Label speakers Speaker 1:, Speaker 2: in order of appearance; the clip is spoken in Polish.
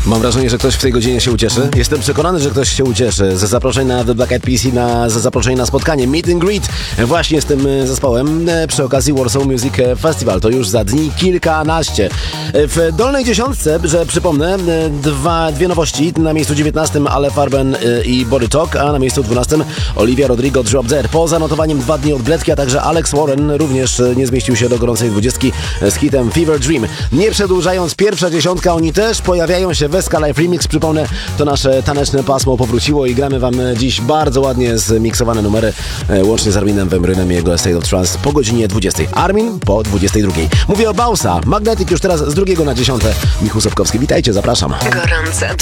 Speaker 1: Mam wrażenie, że ktoś w tej godzinie się ucieszy. Jestem przekonany, że ktoś się ucieszy ze zaproszeń na The Black Eyed Peas i ze zaproszeń na spotkanie Meet and Greet właśnie z tym zespołem przy okazji Warsaw Music Festival. To już za dni kilkanaście. W dolnej dziesiątce, że przypomnę, dwie nowości. Na miejscu 19 Ale Farben i Body Talk, a na miejscu 12 Olivia Rodrigo Drop Dead. Po zanotowaniem 2 dni odbletki, a także Alex Warren również nie zmieścił się do gorącej 20 z hitem Fever Dream. Nie przedłużając, pierwsza dziesiątka, oni też pojawiają się w Esca Live Remix. Przypomnę, to nasze taneczne pasmo powróciło i gramy wam dziś bardzo ładnie zmiksowane numery, łącznie z Arminem Van Buurenem i jego State of Trance po godzinie 20. Armin po 22. Mówię o Bausa. Magnetic już teraz z 2 na 10. Michał Sobkowski, witajcie, zapraszam.
Speaker 2: Gorące